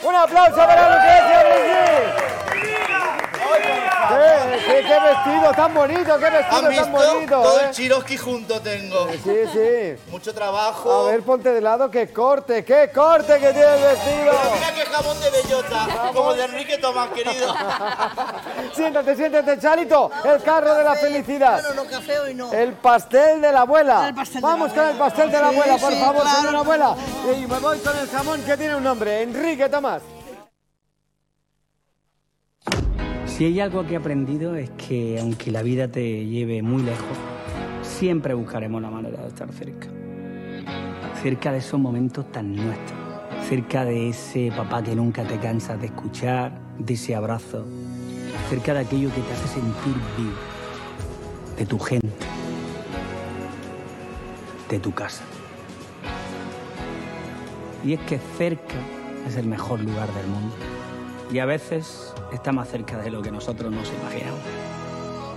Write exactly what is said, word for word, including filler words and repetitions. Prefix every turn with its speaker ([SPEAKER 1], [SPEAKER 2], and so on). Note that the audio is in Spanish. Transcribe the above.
[SPEAKER 1] Un aplauso para Lucrecia Brigi. ¿Qué, qué, qué vestido tan bonito, qué vestido
[SPEAKER 2] ¿Han visto?
[SPEAKER 1] tan bonito.
[SPEAKER 2] Todo
[SPEAKER 1] ¿eh?
[SPEAKER 2] el Chiroski junto tengo.
[SPEAKER 1] Sí, sí.
[SPEAKER 2] Mucho trabajo.
[SPEAKER 1] A ver, ponte de lado, qué corte, qué corte que tiene el vestido.
[SPEAKER 2] Pero mira qué jamón de bellota, como el de Enrique Tomás, querido.
[SPEAKER 1] Siéntate, siéntate, Chalito. El carro de la felicidad.
[SPEAKER 3] Bueno, no, café hoy no.
[SPEAKER 1] El pastel de la abuela.
[SPEAKER 3] El pastel de
[SPEAKER 1] Vamos
[SPEAKER 3] la
[SPEAKER 1] con el
[SPEAKER 3] abuela.
[SPEAKER 1] pastel de la
[SPEAKER 3] Sí,
[SPEAKER 1] abuela, por
[SPEAKER 3] sí,
[SPEAKER 1] favor,
[SPEAKER 3] claro.
[SPEAKER 1] señora abuela. Y me voy con el jamón que tiene un nombre, Enrique Tomás.
[SPEAKER 4] Si hay algo que he aprendido es que aunque la vida te lleve muy lejos, siempre buscaremos la manera de estar cerca. Cerca de esos momentos tan nuestros. Cerca de ese papá que nunca te cansas de escuchar, de ese abrazo. Cerca de aquello que te hace sentir vivo. De tu gente. De tu casa. Y es que cerca es el mejor lugar del mundo. Y a veces está más cerca de lo que nosotros nos imaginamos.